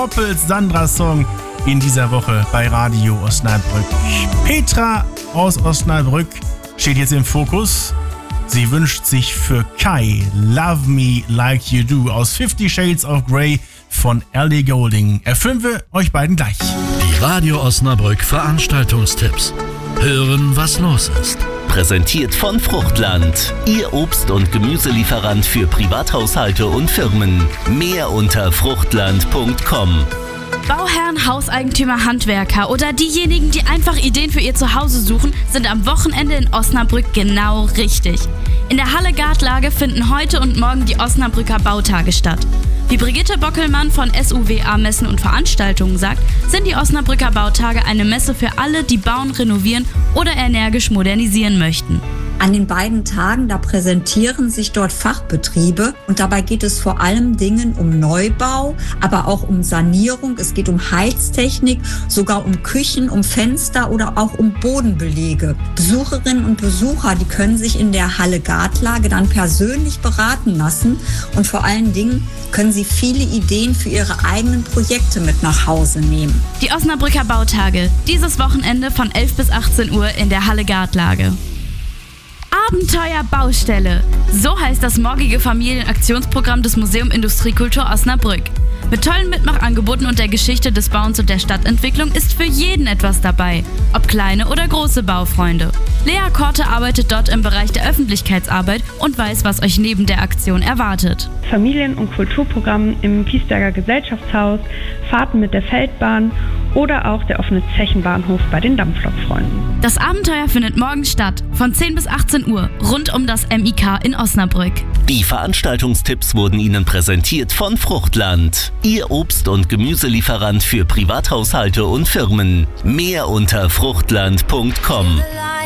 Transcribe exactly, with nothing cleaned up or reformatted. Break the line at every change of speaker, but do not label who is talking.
Poppels Sandra-Song in dieser Woche bei Radio Osnabrück. Petra aus Osnabrück steht jetzt im Fokus. Sie wünscht sich für Kai Love Me Like You Do aus Fifty Shades of Grey von Ellie Goulding. Erfüllen wir euch beiden gleich.
Die Radio Osnabrück Veranstaltungstipps. Hören, was los ist.
Präsentiert von Fruchtland. Ihr Obst- und Gemüselieferant für Privathaushalte und Firmen. Mehr unter fruchtland punkt com.
Bauherren, Hauseigentümer, Handwerker oder diejenigen, die einfach Ideen für ihr Zuhause suchen, sind am Wochenende in Osnabrück genau richtig. In der Halle Gartlage finden heute und morgen die Osnabrücker Bautage statt. Wie Brigitte Bockelmann von S U W A Messen und Veranstaltungen sagt, sind die Osnabrücker Bautage eine Messe für alle, die bauen, renovieren oder energisch modernisieren möchten.
An den beiden Tagen, da präsentieren sich dort Fachbetriebe und dabei geht es vor allem Dingen um Neubau, aber auch um Sanierung. Es geht um Heiztechnik, sogar um Küchen, um Fenster oder auch um Bodenbelege. Besucherinnen und Besucher, die können sich in der Halle Gartlage dann persönlich beraten lassen und vor allen Dingen können sie viele Ideen für ihre eigenen Projekte mit nach Hause nehmen.
Die Osnabrücker Bautage, dieses Wochenende von elf bis achtzehn Uhr in der Halle Gartlage. Abenteuer Baustelle. So heißt das morgige Familienaktionsprogramm des Museum Industriekultur Osnabrück. Mit tollen Mitmachangeboten und der Geschichte des Bauens und der Stadtentwicklung ist für jeden etwas dabei, ob kleine oder große Baufreunde. Lea Korte arbeitet dort im Bereich der Öffentlichkeitsarbeit und weiß, was euch neben der Aktion erwartet.
Familien- und Kulturprogramm im Piesberger Gesellschaftshaus, Fahrten mit der Feldbahn oder auch der offene Zechenbahnhof bei den Dampflokfreunden.
Das Abenteuer findet morgen statt, von zehn bis achtzehn Uhr, rund um das M I K in Osnabrück.
Die Veranstaltungstipps wurden Ihnen präsentiert von Fruchtland. Ihr Obst- und Gemüselieferant für Privathaushalte und Firmen. Mehr unter fruchtland punkt com.